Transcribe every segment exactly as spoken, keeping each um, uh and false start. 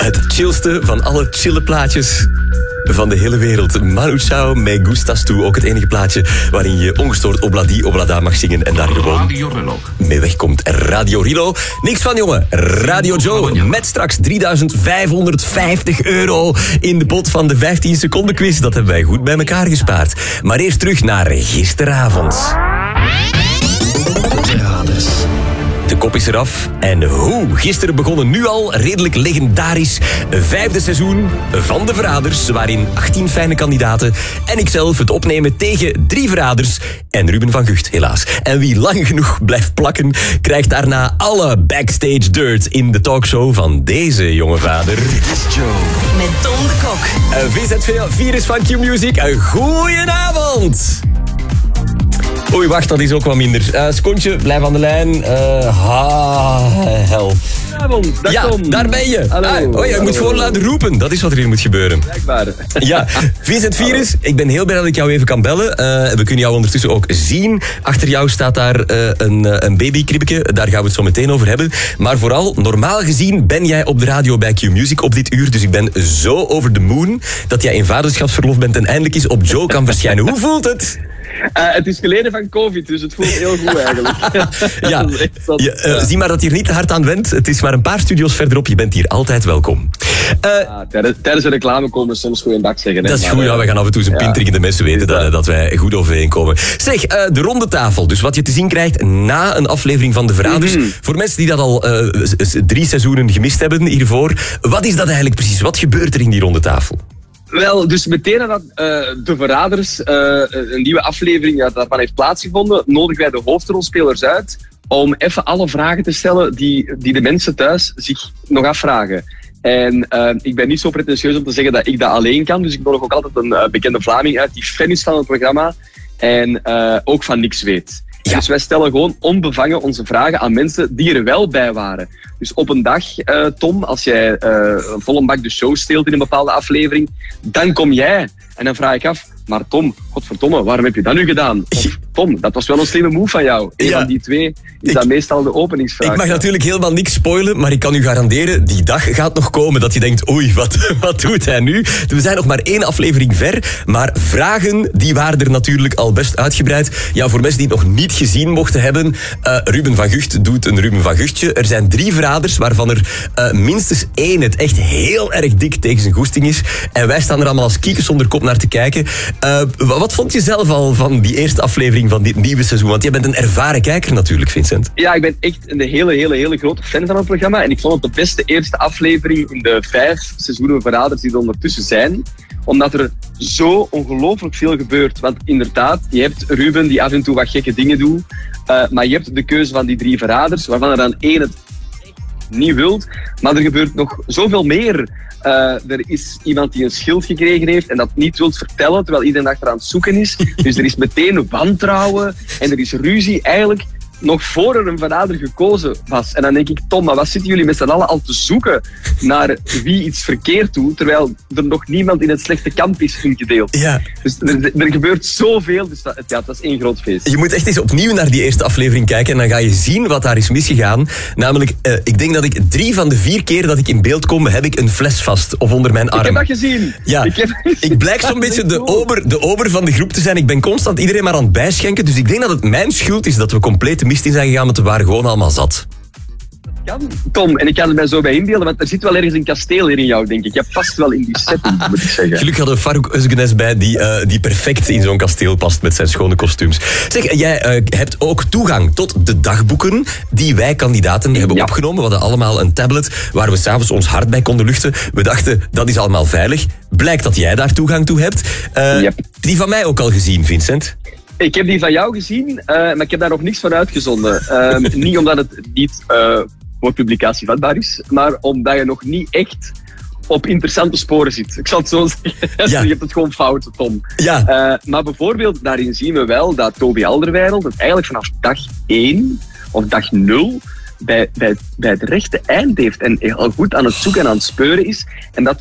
Het chillste van alle chille plaatjes van de hele wereld. Manu Chao, Me Gustas Tu. Ook het enige plaatje waarin je ongestoord Obladi Oblada mag zingen en daar gewoon mee wegkomt. Radio Rilo. Niks van, jongen. Radio Joe met straks drieduizend vijfhonderdvijftig euro in de pot van de vijftien seconden quiz. Dat hebben wij goed bij elkaar gespaard. Maar eerst terug naar gisteravond. Verraders. De kop is eraf. En hoe? Gisteren begonnen nu al redelijk legendarisch vijfde seizoen van De Verraders, waarin achttien fijne kandidaten en ikzelf het opnemen tegen drie verraders en Ruben van Gucht, helaas. En wie lang genoeg blijft plakken, krijgt daarna alle backstage dirt in de talkshow van deze jonge vader. Dit is Joe. Met Tom de Kok. Uh, V Z Virus van Q-Music, een goedenavond. Oei, wacht, dat is ook wat minder. Uh, Skontje, blijf aan de lijn. Uh, ha, hel. Goedenavond, dag ja, Tom. daar ben je. Hallo. Ah, oh ja, je moet gewoon laten roepen. Dat is wat er hier moet gebeuren. Blijkbaar. Ja, Vincent Virus, ik ben heel blij dat ik jou even kan bellen. Uh, we kunnen jou ondertussen ook zien. Achter jou staat daar uh, een, een babykribbeke. Daar gaan we het zo meteen over hebben. Maar vooral, normaal gezien ben jij op de radio bij Q-Music op dit uur. Dus ik ben zo over de moon dat jij in vaderschapsverlof bent en eindelijk eens op Joe kan verschijnen. Hoe voelt het? Uh, het is geleden van COVID, dus het voelt heel goed eigenlijk. Ja, je, uh, zie maar dat je er niet te hard aan went. Het is maar een paar studio's verderop. Je bent hier altijd welkom. Uh, ja, tijdens, tijdens de reclame komen we soms goeiedag zeggen. Dat is maar, goed, ja, we gaan af en toe eens een ja. pint drinken. De mensen weten dat, dat wij goed overeenkomen. Zeg, uh, de ronde tafel. Dus wat je te zien krijgt na een aflevering van De Verraders. Mm-hmm. Voor mensen die dat al uh, drie seizoenen gemist hebben hiervoor. Wat is dat eigenlijk precies? Wat gebeurt er in die ronde tafel? Wel, dus meteen nadat uh, De Verraders uh, een nieuwe aflevering ja, daarvan heeft plaatsgevonden, nodigen wij de hoofdrolspelers uit om even alle vragen te stellen die, die de mensen thuis zich nog afvragen. En uh, ik ben niet zo pretentieus om te zeggen dat ik dat alleen kan, dus ik nodig ook altijd een uh, bekende Vlaming uit die fan is van het programma en uh, ook van niks weet. Ja. Dus wij stellen gewoon onbevangen onze vragen aan mensen die er wel bij waren. Dus op een dag, uh, Tom, als jij uh, een volle bak de show steelt in een bepaalde aflevering, dan kom jij. En dan vraag ik af, maar Tom, godverdomme, waarom heb je dat nu gedaan? Of Tom, dat was wel een slimme move van jou. Een ja. van die twee is ik, dat meestal de openingsvraag. Ik mag natuurlijk helemaal niks spoilen, maar ik kan u garanderen, die dag gaat nog komen dat je denkt, oei, wat, wat doet hij nu? We zijn nog maar één aflevering ver, maar vragen, die waren er natuurlijk al best uitgebreid. Ja, voor mensen die het nog niet gezien mochten hebben, uh, Ruben van Gucht doet een Ruben van Guchtje. Er zijn drie verraders, waarvan er uh, minstens één het echt heel erg dik tegen zijn goesting is. En wij staan er allemaal als kiekers zonder kop naar te kijken. Uh, wat vond je zelf al van die eerste aflevering van dit nieuwe seizoen? Want jij bent een ervaren kijker natuurlijk, Vincent. Ja, ik ben echt een hele, hele, hele grote fan van het programma. En ik vond het de beste eerste aflevering in de vijf seizoenen Verraders die er ondertussen zijn. Omdat er zo ongelooflijk veel gebeurt. Want inderdaad, je hebt Ruben die af en toe wat gekke dingen doet. Uh, maar je hebt de keuze van die drie verraders, waarvan er dan één het echt niet wilt. Maar er gebeurt nog zoveel meer. Uh, er is iemand die een schild gekregen heeft en dat niet wilt vertellen, terwijl iedereen achter aan het zoeken is. Dus er is meteen wantrouwen en er is ruzie. Eigenlijk nog voor er een verrader gekozen was. En dan denk ik, Tom, maar wat zitten jullie met z'n allen al te zoeken naar wie iets verkeerd doet, terwijl er nog niemand in het slechte kamp is ingedeeld. Ja. Dus er, er gebeurt zoveel, dus dat, ja, dat is één groot feest. Je moet echt eens opnieuw naar die eerste aflevering kijken en dan ga je zien wat daar is misgegaan. Namelijk, uh, ik denk dat ik drie van de vier keer dat ik in beeld kom, heb ik een fles vast of onder mijn arm. Ik heb dat gezien. Ja. Ik, heb... ik blijk zo'n beetje de ober, de ober van de groep te zijn. Ik ben constant iedereen maar aan het bijschenken, dus ik denk dat het mijn schuld is dat we compleet mist in zijn gegaan, want we waren gewoon allemaal zat. Kan, Tom, en ik kan er mij zo bij inbeelden, want er zit wel ergens een kasteel hier in jou, denk ik. Je past wel in die setting, moet ik zeggen. Gelukkig hadden we Farouk Özgenes bij, die, uh, die perfect in zo'n kasteel past met zijn schone kostuums. Zeg, jij uh, hebt ook toegang tot de dagboeken die wij kandidaten hebben ja. opgenomen. We hadden allemaal een tablet waar we s'avonds ons hart bij konden luchten. We dachten, dat is allemaal veilig. Blijkt dat jij daar toegang toe hebt. Uh, yep. Die van mij ook al gezien, Vincent? Ik heb die van jou gezien, uh, maar ik heb daar nog niks van uitgezonden. Uh, niet omdat het niet uh, voor publicatie vatbaar is, maar omdat je nog niet echt op interessante sporen zit. Ik zal het zo zeggen. Ja. Je hebt het gewoon fout, Tom. Ja. Uh, maar bijvoorbeeld, daarin zien we wel dat Toby Alderweireld het eigenlijk vanaf dag één of dag nul bij, bij, bij het rechte eind heeft en heel goed aan het zoeken en aan het speuren is. En dat dus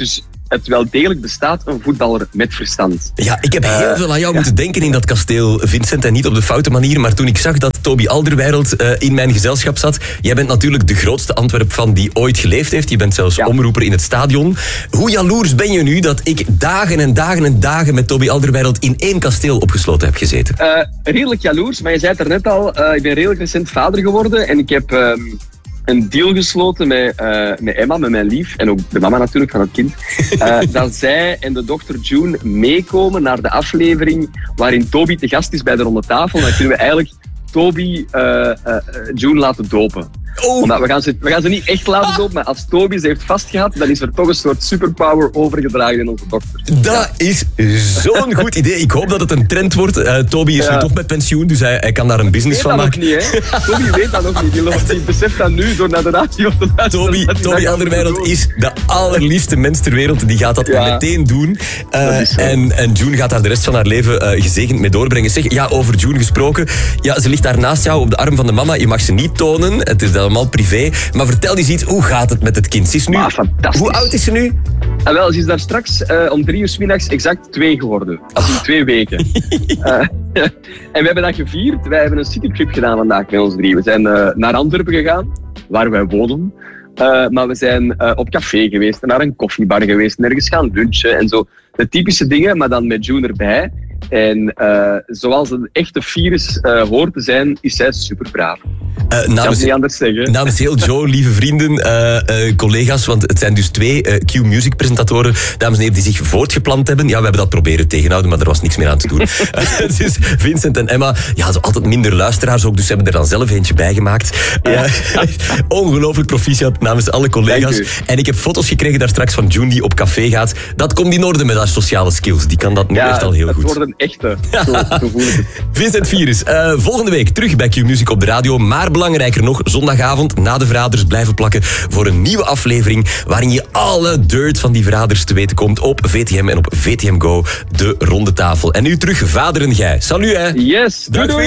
het wel degelijk bestaat een voetballer met verstand. Ja, ik heb heel Uh, veel aan jou ja. moeten denken in dat kasteel, Vincent. En niet op de foute manier. Maar toen ik zag dat Toby Alderweireld uh, in mijn gezelschap zat. Jij bent natuurlijk de grootste Antwerp-fan die ooit geleefd heeft. Je bent zelfs Ja. omroeper in het stadion. Hoe jaloers ben je nu dat ik dagen en dagen en dagen met Toby Alderweireld in één kasteel opgesloten heb gezeten? Uh, redelijk jaloers, maar je zei het er net al, uh, ik ben redelijk recent vader geworden en ik heb um, een deal gesloten met, uh, met Emma, met mijn lief, en ook de mama natuurlijk van het kind, uh, dat zij en de dochter June meekomen naar de aflevering waarin Toby te gast is bij de ronde tafel. Dan kunnen we eigenlijk Toby uh, uh, June laten dopen. Oh. Omdat we, gaan ze, we gaan ze niet echt laten dopen, maar als Toby ze heeft vastgehad, dan is er toch een soort superpower overgedragen in onze dochter. Dat is zo'n goed idee. Ik hoop dat het een trend wordt. Uh, Toby is Ja. nu toch met pensioen, dus hij, hij kan daar een business weet van dat maken. nog niet, hè? Toby weet dat nog niet. Die, loopt, die beseft dat nu door naar de radio of te luisteren. Toby, dat hij Toby dat gaat Alderweireld doen. is de allerliefste mens ter wereld. Die gaat dat Ja. meteen doen. Uh, Dat is zo. en, en June gaat daar de rest van haar leven uh, gezegend mee doorbrengen. Zeg, ja, over June gesproken. Ja, ze ligt daar naast jou op de arm van de mama. Je mag ze niet tonen. Het is allemaal privé. Maar vertel eens iets, hoe gaat het met het kind? Ze is nu... Maar fantastisch. Hoe oud is ze nu? En wel, ze is daar straks uh, om drie uur 's middags exact twee geworden. Als in twee weken. uh, en we hebben dat gevierd. Wij hebben een citytrip gedaan vandaag met ons drie. We zijn uh, naar Antwerpen gegaan, waar wij wonen. Uh, maar we zijn uh, op café geweest, naar een koffiebar geweest, nergens gaan lunchen en zo. De typische dingen, maar dan met June erbij. En uh, zoals een echte virus uh, hoort te zijn, is zij super braaf. Uh, Ik kan namens, het niet anders zeggen. namens heel Joe, lieve vrienden, uh, uh, collega's, want het zijn dus twee uh, Q-music-presentatoren, dames en heren, die zich voortgeplant hebben. Ja, we hebben dat proberen tegenhouden, maar er was niks meer aan te doen. Uh, dus Vincent en Emma, ja, zo altijd minder luisteraars ook, dus ze hebben er dan zelf eentje bij gemaakt. Uh, ongelooflijk proficiat namens alle collega's. Dank u. En ik heb foto's gekregen daar straks van June die op café gaat. Dat komt in orde met haar sociale skills. Die kan dat nu Ja, echt al heel het goed. wordt een echte. Zo, zo voel ik het. Vincent Virus, uh, volgende week terug bij Q-Music op de radio. Maar belangrijker nog, zondagavond na de Verraders blijven plakken voor een nieuwe aflevering waarin je alle dirt van die Verraders te weten komt op V T M en op V T M Go, de ronde tafel. En nu terug, vader en gij. Salut, hè. Yes, doei Dag, doei.